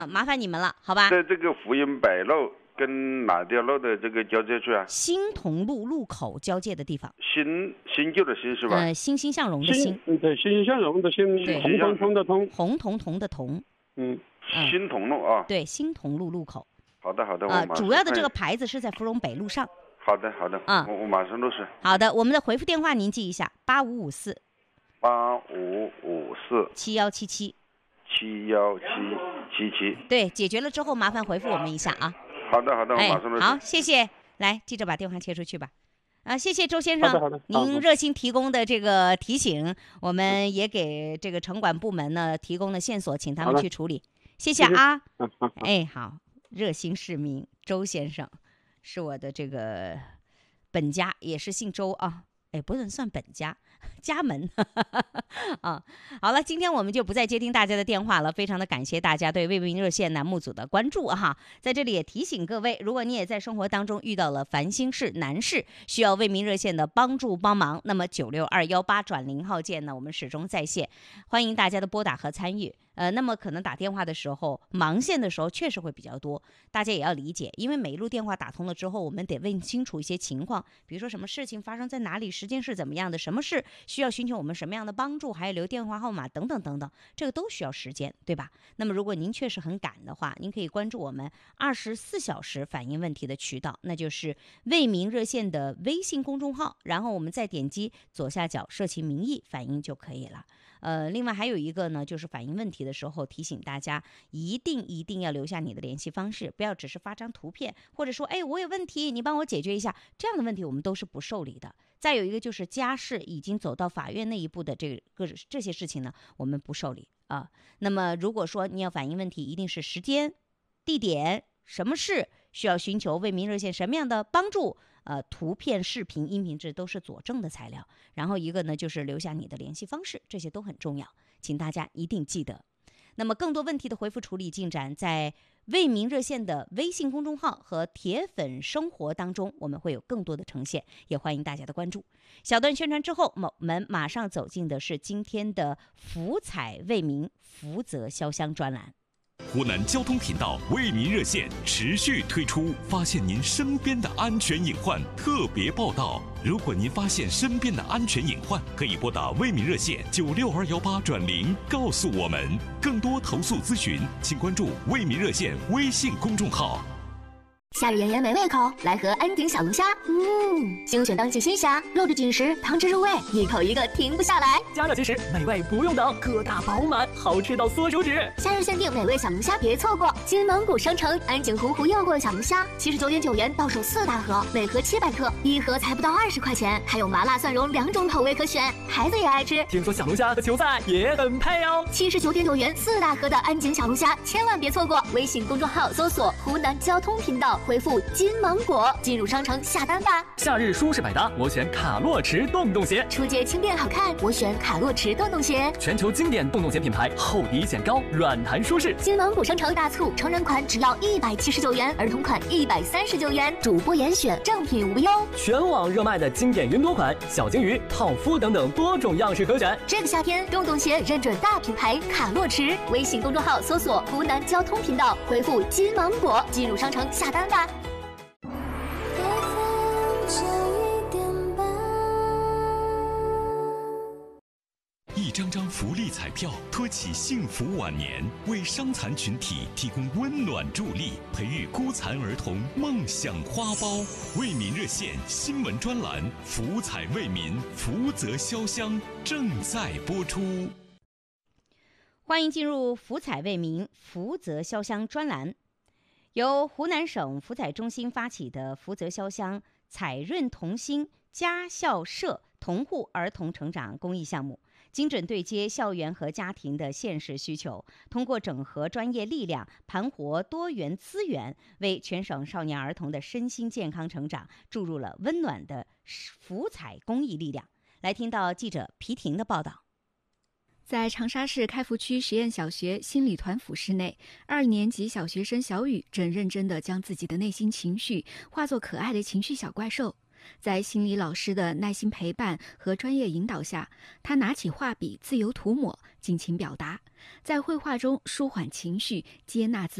麻烦你们了，好吧？ 在这个福音北路跟哪条路的这个交界处啊？ 新同路路口交界的地方。 新旧的新是吧？ 欣欣向荣的欣。 对，欣欣向荣的欣，红彤彤的彤， 红彤彤的彤。 新同路啊。 对，新同路路口。 好的。 主要的这个牌子是在芙蓉北路上。 好的。我马上录取。 好的，我们的回复电话您记一下：8554。7177。 7177。 对，解决了之后麻烦回复我们一下啊。 好的，我马上录取。 好，谢谢。来，记者把电话切出去吧。谢谢周先生， 好的， 您热心提供的这个提醒，我们也给这个城管部门呢提供了线索，请他们去处理。谢谢啊。好，热心市民周先生是我的这个本家，也是姓周啊。不能算本家，家门好了，今天我们就不再接听大家的电话了，非常的感谢大家对为民热线栏目组的关注哈。在这里也提醒各位，如果你也在生活当中遇到了烦心事难事，需要为民热线的帮助帮忙，那么96218+0号键呢，我们始终在线，欢迎大家的拨打和参与。那么可能打电话的时候，忙线的时候确实会比较多，大家也要理解，因为每一路电话打通了之后，我们得问清楚一些情况，比如说什么事情发生在哪里，时间是怎么样的，什么事需要寻求我们什么样的帮助，还有留电话号码等等等等，这个都需要时间，对吧？那么如果您确实很赶的话，您可以关注我们24小时反映问题的渠道，那就是为民热线的微信公众号，然后我们再点击左下角社情民意反映就可以了。另外还有一个呢，就是反映问题的时候提醒大家，一定要留下你的联系方式，不要只是发张图片，或者说我有问题你帮我解决一下，这样的问题我们都是不受理的。再有一个就是家事已经走到法院那一步的这些事情呢，我们不受理啊。那么如果说你要反映问题，一定是时间、地点、什么事需要寻求为民热线什么样的帮助，图片、视频、音频这都是佐证的材料。然后一个呢就是留下你的联系方式，这些都很重要，请大家一定记得。那么更多问题的回复处理进展，在为民热线的微信公众号和铁粉生活当中，我们会有更多的呈现，也欢迎大家的关注。小段宣传之后，我们马上走进的是今天的福彩为民福泽潇湘专栏。 湖南交通频道为民热线持续推出发现您身边的安全隐患特别报道。如果您发现身边的安全隐患，可以拨打为民热线96218+0告诉我们。更多投诉咨询，请关注为民热线微信公众号。 夏日炎炎没胃口，来盒安鼎小龙虾。精选当季新虾，肉质紧实，汤汁入味，一口一个停不下来。 加热即食，美味不用等，个大饱满，好吃到缩手指。 夏日限定美味小龙虾，别错过！金芒果商城安井湖又过小龙虾，79.9元到手4大盒，每盒700克，一盒才不到20块钱，还有麻辣蒜蓉2种口味可选，孩子也爱吃。 听说小龙虾和球菜也很配哦。 79.9元4大盒的安井小龙虾，千万别错过！微信公众号搜索湖南交通频道，回复金芒果进入商城下单吧。 夏日舒适百搭，我选卡洛驰洞洞鞋。 出街轻便好看，我选卡洛驰洞洞鞋。 全球经典洞洞鞋品牌，厚底显高，软弹舒适。 金芒果商城大促，成人款只要179元，儿童款139元，主播严选，正品无忧。 全网热卖的经典云朵款、小金鱼、套夫等等多种样式可选。 这个夏天，洞洞鞋认准大品牌卡洛驰。微信公众号搜索湖南交通频道，回复金芒果进入商城下单吧。 一张张福利彩票，托起幸福晚年，为伤残群体提供温暖助力，培育孤残儿童梦想花苞。为民热线新闻专栏《福彩为民福泽潇湘》正在播出。 欢迎进入福彩为民福泽潇湘专栏，由湖南省福彩中心发起的福泽潇湘彩润童心家校社同户儿童成长公益项目，精准对接校园和家庭的现实需求，通过整合专业力量，盘活多元资源，为全省少年儿童的身心健康成长注入了温暖的福彩公益力量。来听到记者皮婷的报道。 在长沙市开福区实验小学心理团辅室内，2年级小学生小雨正认真地将自己的内心情绪化作可爱的情绪小怪兽。 在心理老师的耐心陪伴和专业引导下，他拿起画笔自由涂抹，尽情表达，在绘画中舒缓情绪，接纳自我。